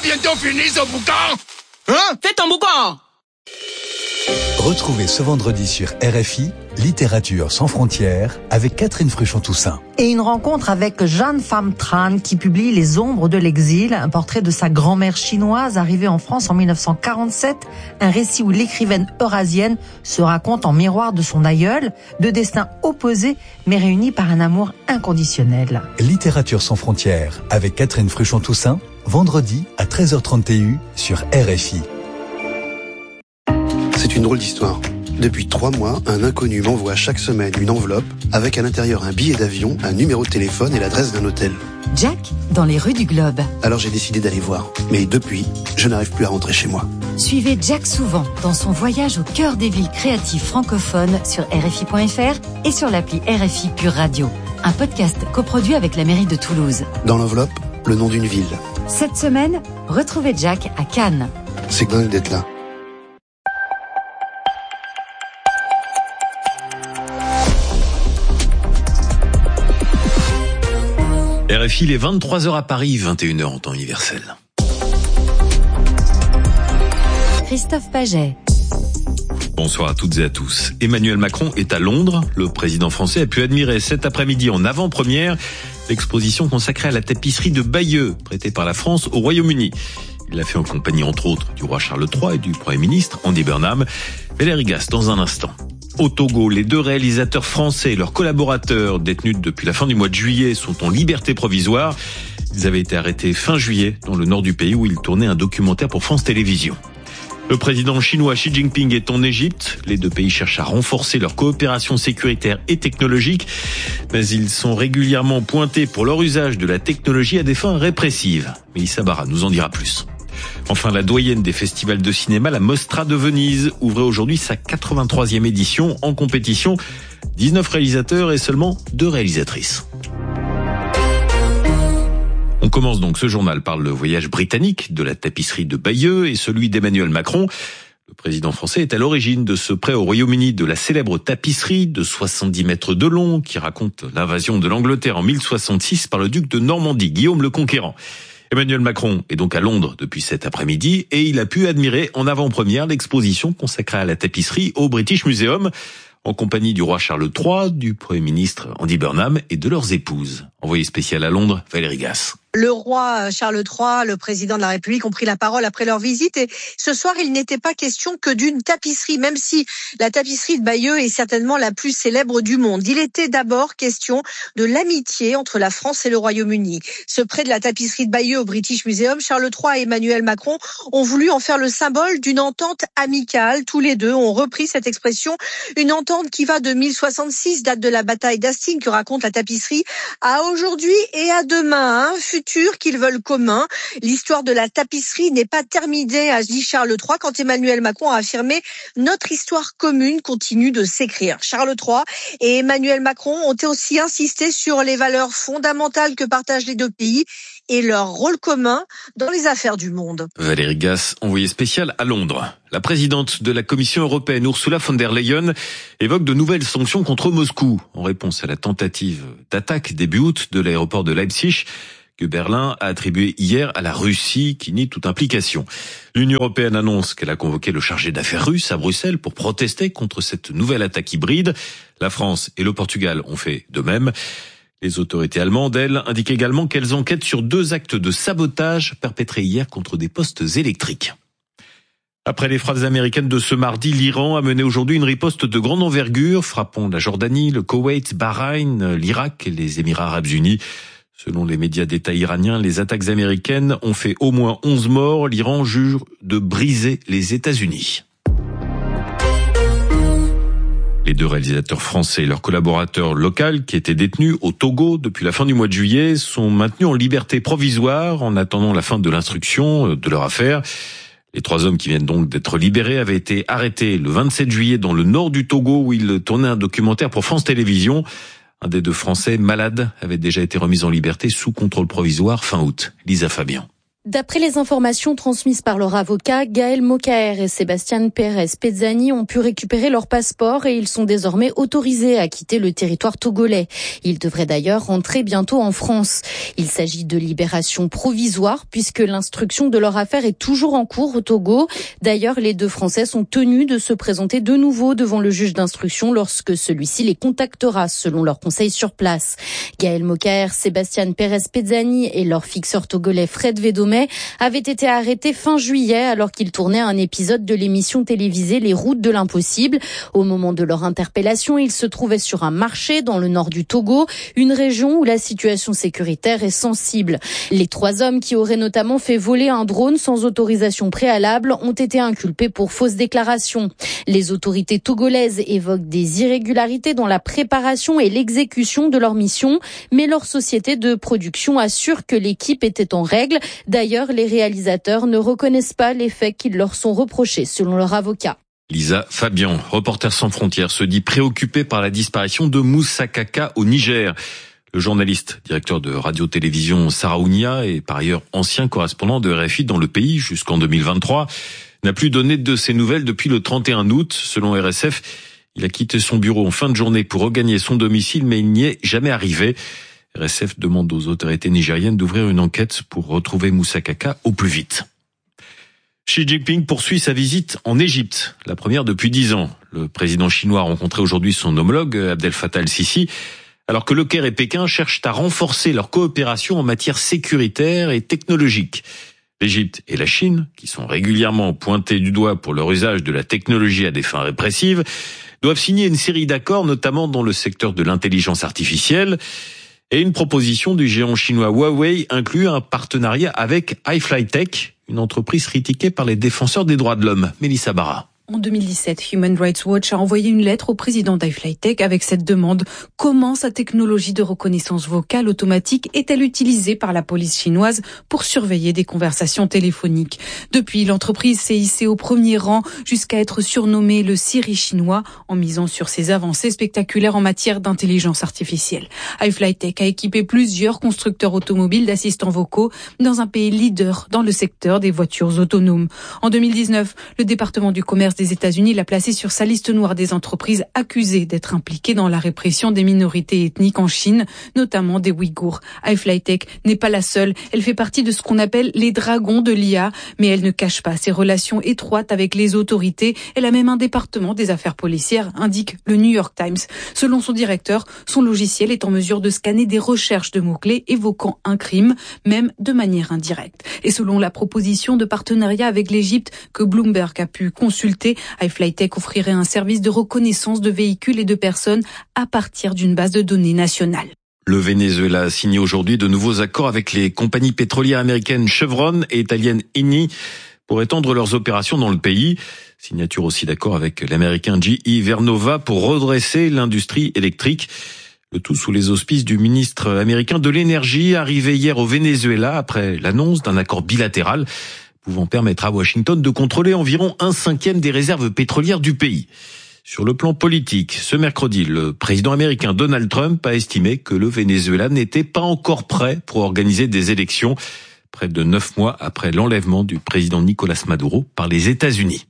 bientôt fini ce boucan? Hein? Fais ton boucan! Retrouvez ce vendredi sur RFI Littérature sans frontières avec Catherine Fruchon-Toussaint. Et une rencontre avec Jeanne Pham Tran qui publie Les ombres de l'exil, un portrait de sa grand-mère chinoise arrivée en France en 1947, un récit où l'écrivaine eurasienne se raconte en miroir de son aïeul, deux destins opposés mais réunis par un amour inconditionnel. Littérature sans frontières avec Catherine Fruchon-Toussaint, vendredi à 13h30 TU sur RFI. C'est une drôle d'histoire. Depuis 3 mois, un inconnu m'envoie chaque semaine une enveloppe avec à l'intérieur un billet d'avion, un numéro de téléphone et l'adresse d'un hôtel. Jack, dans les rues du Globe. Alors j'ai décidé d'aller voir. Mais depuis, je n'arrive plus à rentrer chez moi. Suivez Jack Souvent dans son voyage au cœur des villes créatives francophones sur RFI.fr et sur l'appli RFI Pure Radio. Un podcast coproduit avec la mairie de Toulouse. Dans l'enveloppe, le nom d'une ville. Cette semaine, retrouvez Jack à Cannes. C'est dingue d'être là. RFI, il est 23h à Paris, 21h en temps universel. Christophe Paget. Bonsoir à toutes et à tous. Emmanuel Macron est à Londres. Le président français a pu admirer cet après-midi en avant-première l'exposition consacrée à la tapisserie de Bayeux, prêtée par la France au Royaume-Uni. Il l'a fait en compagnie, entre autres, du roi Charles III et du Premier ministre, Andy Burnham. Valérie Gasse, dans un instant. Au Togo, les 2 réalisateurs français et leurs collaborateurs détenus depuis la fin du mois de juillet sont en liberté provisoire. Ils avaient été arrêtés fin juillet dans le nord du pays où ils tournaient un documentaire pour France Télévisions. Le président chinois Xi Jinping est en Égypte. Les 2 pays cherchent à renforcer leur coopération sécuritaire et technologique, mais ils sont régulièrement pointés pour leur usage de la technologie à des fins répressives. Mélissa Barra nous en dira plus. Enfin, la doyenne des festivals de cinéma, la Mostra de Venise, ouvrait aujourd'hui sa 83e édition en compétition. 19 réalisateurs et seulement 2 réalisatrices. On commence donc ce journal par le voyage britannique de la tapisserie de Bayeux et celui d'Emmanuel Macron. Le président français est à l'origine de ce prêt au Royaume-Uni de la célèbre tapisserie de 70 mètres de long qui raconte l'invasion de l'Angleterre en 1066 par le duc de Normandie, Guillaume le Conquérant. Emmanuel Macron est donc à Londres depuis cet après-midi et il a pu admirer en avant-première l'exposition consacrée à la tapisserie au British Museum en compagnie du roi Charles III, du Premier ministre Andy Burnham et de leurs épouses. Envoyé spécial à Londres, Valérie Gasse. Le roi Charles III, le président de la République ont pris la parole après leur visite et ce soir, il n'était pas question que d'une tapisserie, même si la tapisserie de Bayeux est certainement la plus célèbre du monde. Il était d'abord question de l'amitié entre la France et le Royaume-Uni. Ce prêt de la tapisserie de Bayeux au British Museum, Charles III et Emmanuel Macron ont voulu en faire le symbole d'une entente amicale. Tous les 2 ont repris cette expression, une entente qui va de 1066, date de la bataille d'Hastings que raconte la tapisserie, à aujourd'hui et à demain, futur qu'ils veulent commun. L'histoire de la tapisserie n'est pas terminée, a dit Charles III, quand Emmanuel Macron a affirmé « Notre histoire commune continue de s'écrire ». Charles III et Emmanuel Macron ont aussi insisté sur les valeurs fondamentales que partagent les 2 pays et leur rôle commun dans les affaires du monde. Valérie Gasse, envoyée spéciale à Londres. La présidente de la Commission européenne, Ursula von der Leyen, évoque de nouvelles sanctions contre Moscou en réponse à la tentative d'attaque début août de l'aéroport de Leipzig que Berlin a attribué hier à la Russie qui nie toute implication. L'Union européenne annonce qu'elle a convoqué le chargé d'affaires russe à Bruxelles pour protester contre cette nouvelle attaque hybride. La France et le Portugal ont fait de même. Les autorités allemandes, elles, indiquent également qu'elles enquêtent sur 2 actes de sabotage perpétrés hier contre des postes électriques. Après les frappes américaines de ce mardi, l'Iran a mené aujourd'hui une riposte de grande envergure, frappant la Jordanie, le Koweït, Bahreïn, l'Irak et les Émirats arabes unis. Selon les médias d'État iraniens, les attaques américaines ont fait au moins 11 morts. L'Iran jure de briser les États-Unis. Les 2 réalisateurs français et leurs collaborateurs locaux qui étaient détenus au Togo depuis la fin du mois de juillet sont maintenus en liberté provisoire en attendant la fin de l'instruction de leur affaire. Les 3 hommes qui viennent donc d'être libérés avaient été arrêtés le 27 juillet dans le nord du Togo où ils tournaient un documentaire pour France Télévisions. Un des 2 Français malades avait déjà été remis en liberté sous contrôle provisoire fin août. Lisa Fabien. D'après les informations transmises par leur avocat, Gaël Mokaer et Sébastien Pérez Pezzani ont pu récupérer leur passeport et ils sont désormais autorisés à quitter le territoire togolais. Ils devraient d'ailleurs rentrer bientôt en France. Il s'agit de libération provisoire puisque l'instruction de leur affaire est toujours en cours au Togo. D'ailleurs, les deux Français sont tenus de se présenter de nouveau devant le juge d'instruction lorsque celui-ci les contactera selon leur conseil sur place. Gaël Mokaer, Sébastien Pérez Pezzani et leur fixeur togolais Fred Védomé avaient été arrêtés fin juillet alors qu'ils tournaient un épisode de l'émission télévisée Les Routes de l'Impossible. Au moment de leur interpellation, ils se trouvaient sur un marché dans le nord du Togo, une région où la situation sécuritaire est sensible. Les 3 hommes qui auraient notamment fait voler un drone sans autorisation préalable ont été inculpés pour fausses déclarations. Les autorités togolaises évoquent des irrégularités dans la préparation et l'exécution de leur mission, mais leur société de production assure que l'équipe était en règle. D'ailleurs, les réalisateurs ne reconnaissent pas les faits qui leur sont reprochés, selon leur avocat. Lisa Fabian, Reporters sans frontières, se dit préoccupée par la disparition de Moussa Kaka au Niger. Le journaliste, directeur de radio-télévision Saraounia et par ailleurs ancien correspondant de RFI dans le pays jusqu'en 2023, n'a plus donné de ses nouvelles depuis le 31 août. Selon RSF, il a quitté son bureau en fin de journée pour regagner son domicile, mais il n'y est jamais arrivé. RSF demande aux autorités nigériennes d'ouvrir une enquête pour retrouver Moussa Kaka au plus vite. Xi Jinping poursuit sa visite en Égypte, la première depuis 10 ans. Le président chinois a rencontré aujourd'hui son homologue Abdel Fattah el-Sisi, alors que Le Caire et Pékin cherchent à renforcer leur coopération en matière sécuritaire et technologique. L'Égypte et la Chine, qui sont régulièrement pointés du doigt pour leur usage de la technologie à des fins répressives, doivent signer une série d'accords, notamment dans le secteur de l'intelligence artificielle. Et une proposition du géant chinois Huawei inclut un partenariat avec iFlyTech, une entreprise critiquée par les défenseurs des droits de l'homme. Mélissa Barra. En 2017, Human Rights Watch a envoyé une lettre au président d'iFlyTech avec cette demande. Comment sa technologie de reconnaissance vocale automatique est-elle utilisée par la police chinoise pour surveiller des conversations téléphoniques? Depuis, l'entreprise s'est hissée au premier rang jusqu'à être surnommée le Siri chinois en misant sur ses avancées spectaculaires en matière d'intelligence artificielle. iFlyTech a équipé plusieurs constructeurs automobiles d'assistants vocaux dans un pays leader dans le secteur des voitures autonomes. En 2019, le département du commerce des États-Unis l'a placé sur sa liste noire des entreprises accusées d'être impliquées dans la répression des minorités ethniques en Chine, notamment des Ouïghours. iFlyTech n'est pas la seule. Elle fait partie de ce qu'on appelle les dragons de l'IA, mais elle ne cache pas ses relations étroites avec les autorités. Elle a même un département des affaires policières, indique le New York Times. Selon son directeur, son logiciel est en mesure de scanner des recherches de mots-clés évoquant un crime, même de manière indirecte. Et selon la proposition de partenariat avec l'Égypte que Bloomberg a pu consulter, iFlyTech offrirait un service de reconnaissance de véhicules et de personnes à partir d'une base de données nationale. Le Venezuela a signé aujourd'hui de nouveaux accords avec les compagnies pétrolières américaines Chevron et italiennes Eni pour étendre leurs opérations dans le pays. Signature aussi d'accord avec l'américain GE Vernova pour redresser l'industrie électrique. Le tout sous les auspices du ministre américain de l'énergie arrivé hier au Venezuela après l'annonce d'un accord bilatéral pouvant permettre à Washington de contrôler environ 1/5 des réserves pétrolières du pays. Sur le plan politique, ce mercredi, le président américain Donald Trump a estimé que le Venezuela n'était pas encore prêt pour organiser des élections, près de 9 mois après l'enlèvement du président Nicolas Maduro par les États-Unis.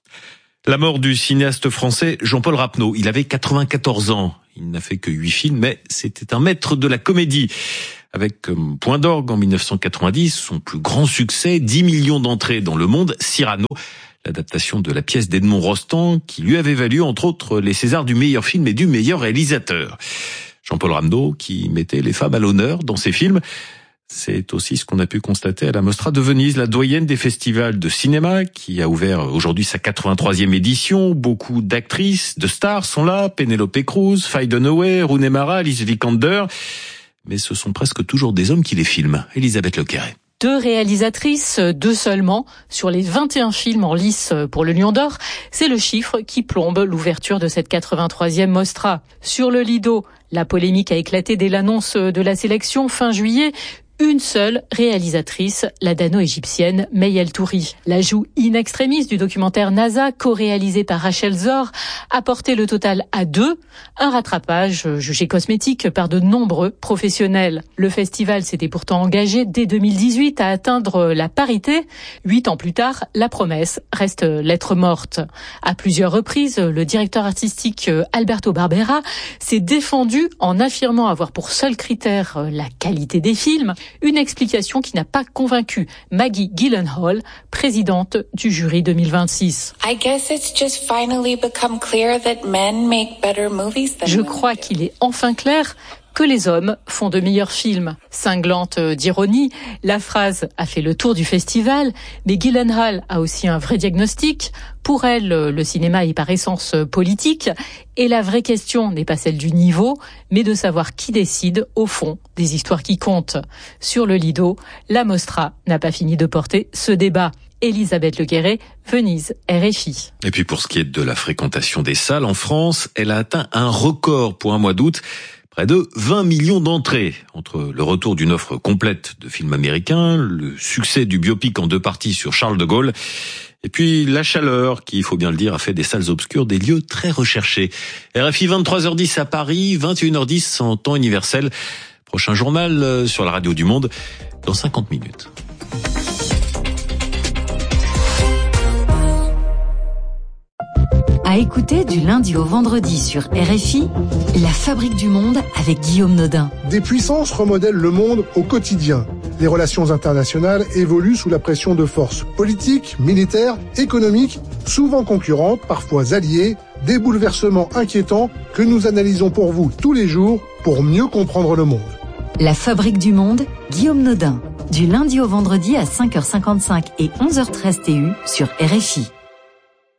La mort du cinéaste français Jean-Paul Rapneau, il avait 94 ans. Il n'a fait que 8 films, mais c'était un maître de la comédie. Avec comme point d'orgue en 1990, son plus grand succès, 10 millions d'entrées dans le monde, Cyrano, l'adaptation de la pièce d'Edmond Rostand, qui lui avait valu entre autres les Césars du meilleur film et du meilleur réalisateur. Jean-Paul Rapneau, qui mettait les femmes à l'honneur dans ses films, c'est aussi ce qu'on a pu constater à la Mostra de Venise, la doyenne des festivals de cinéma, qui a ouvert aujourd'hui sa 83e édition. Beaucoup d'actrices, de stars sont là, Penelope Cruz, Faye Dunaway, Rooney Mara, Alice Vikander. Mais ce sont presque toujours des hommes qui les filment. Elisabeth Lequerret. 2 réalisatrices, 2 seulement, sur les 21 films en lice pour le Lion d'Or. C'est le chiffre qui plombe l'ouverture de cette 83e Mostra. Sur le Lido, la polémique a éclaté dès l'annonce de la sélection fin juillet. une seule réalisatrice, la dano-égyptienne May El-Touri. L'ajout in extremis du documentaire NASA, co-réalisé par Rachel Zor, a porté le total à 2, un rattrapage jugé cosmétique par de nombreux professionnels. Le festival s'était pourtant engagé dès 2018 à atteindre la parité. 8 ans plus tard, la promesse reste lettre morte. À plusieurs reprises, le directeur artistique Alberto Barbera s'est défendu en affirmant avoir pour seul critère la qualité des films. Une explication qui n'a pas convaincu Maggie Gyllenhaal, présidente du jury 2026. Je crois qu'il est enfin clair que les hommes font de meilleurs films. Cinglante d'ironie, la phrase a fait le tour du festival, mais Gyllenhaal a aussi un vrai diagnostic. Pour elle, le cinéma est par essence politique, et la vraie question n'est pas celle du niveau, mais de savoir qui décide, au fond, des histoires qui comptent. Sur le Lido, la Mostra n'a pas fini de porter ce débat. Elisabeth Legueret, Venise, RFI. Et puis pour ce qui est de la fréquentation des salles en France, elle a atteint un record pour un mois d'août. Près de 20 millions d'entrées. Entre le retour d'une offre complète de films américains, le succès du biopic en 2 parties sur Charles de Gaulle, et puis la chaleur qui, il faut bien le dire, a fait des salles obscures des lieux très recherchés. RFI 23h10 à Paris, 21h10 en temps universel. Prochain journal sur la radio du Monde dans 50 minutes. À écouter du lundi au vendredi sur RFI, La Fabrique du Monde avec Guillaume Nodin. Des puissances remodèlent le monde au quotidien. Les relations internationales évoluent sous la pression de forces politiques, militaires, économiques, souvent concurrentes, parfois alliées, des bouleversements inquiétants que nous analysons pour vous tous les jours pour mieux comprendre le monde. La Fabrique du Monde, Guillaume Nodin. Du lundi au vendredi à 5h55 et 11h13 TU sur RFI.